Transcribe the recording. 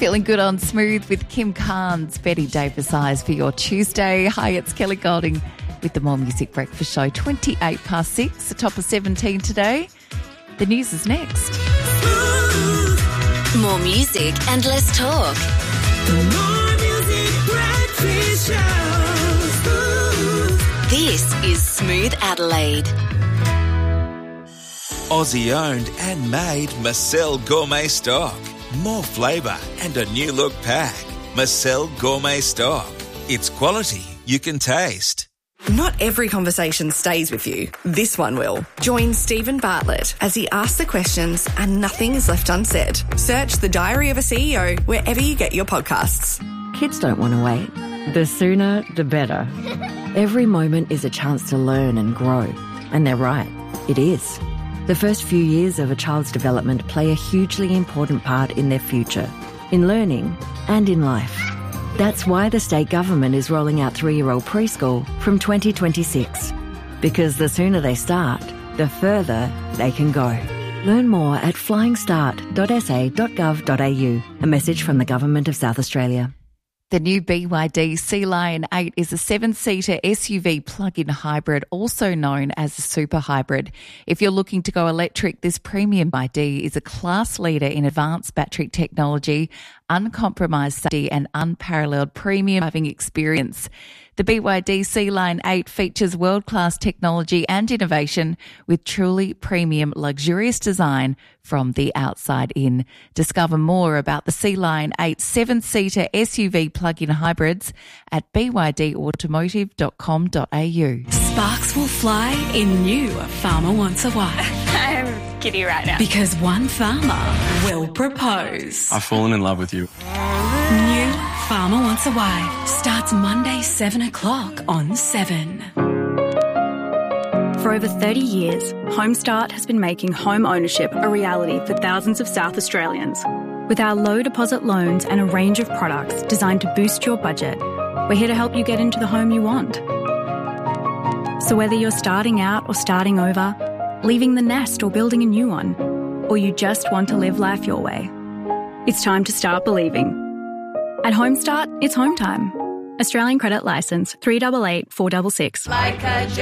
Feeling good on Smooth with Kim Carnes, Betty Davis Eyes for your Tuesday. Hi, it's Kelly Golding with the More Music Breakfast Show, 28 past 6, the top of 17 today. The news is next. More music and less talk. The More Music Breakfast Show. This is Smooth Adelaide. Aussie-owned and made Marcel Gourmet Stock. More flavour and a new look pack. Marcel Gourmet Stock. It's quality you can taste. Not every conversation stays with you. This one will. Join Stephen Bartlett as he asks the questions and nothing is left unsaid. Search The Diary of a CEO wherever you get your podcasts. Kids don't want to wait. The sooner, the better. Every moment is a chance to learn and grow. And they're right. It is. The first few years of a child's development play a hugely important part in their future, in learning and in life. That's why the state government is rolling out 3-year-old preschool from 2026. Because the sooner they start, the further they can go. Learn more at flyingstart.sa.gov.au. A message from the Government of South Australia. The new BYD Sea Lion 8 is a 7-seater SUV plug-in hybrid, also known as a super hybrid. If you're looking to go electric, this premium BYD is a class leader in advanced battery technology, uncompromised safety and unparalleled premium driving experience. The BYD Sea Lion 8 features world-class technology and innovation with truly premium, luxurious design from the outside in. Discover more about the Sea Lion 8 7-seater SUV plug-in hybrids at bydautomotive.com.au. Sparks will fly in new Farmer Wants a Wife. I'm giddy right now. Because one farmer will propose. I've fallen in love with you. New Farmer Wants a Wife starts Monday 7 o'clock on 7. For over 30 years, Homestart has been making home ownership a reality for thousands of South Australians. With our low deposit loans and a range of products designed to boost your budget, we're here to help you get into the home you want. So whether you're starting out or starting over, leaving the nest or building a new one, or you just want to live life your way, it's time to start believing. At Homestart, it's home time. Australian Credit Licence 388 466. Like a